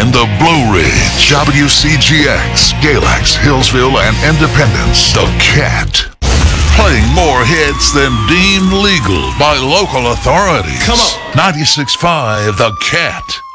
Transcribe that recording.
in the Blue Ridge, WCGX, Galax, Hillsville, and Independence. The Cat. Playing more hits than deemed legal by local authorities. Come on. 96.5 The Cat.